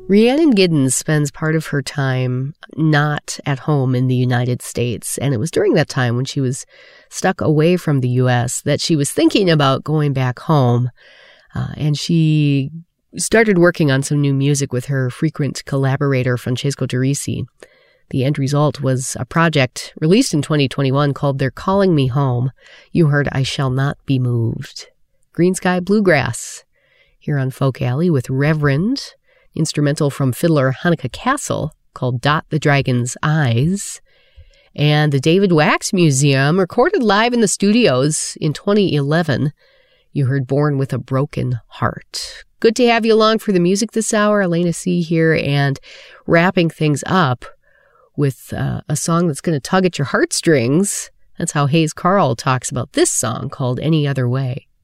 Rhiannon Giddens spends part of her time not at home in the United States, and it was during that time when she was stuck away from the U.S. that she was thinking about going back home, and she started working on some new music with her frequent collaborator, Francesco Derisi. The end result was a project released in 2021 called They're Calling Me Home. You heard I Shall Not Be Moved. Green Sky Bluegrass here on Folk Alley with Reverend, instrumental from fiddler Hanukkah Castle called Dot the Dragon's Eyes. And the David Wax Museum recorded live in the studios in 2011. You heard Born with a Broken Heart. Good to have you along for the music this hour. Elena C. here, and wrapping things up with a song that's going to tug at your heartstrings. That's how Hayes Carl talks about this song called Any Other Way.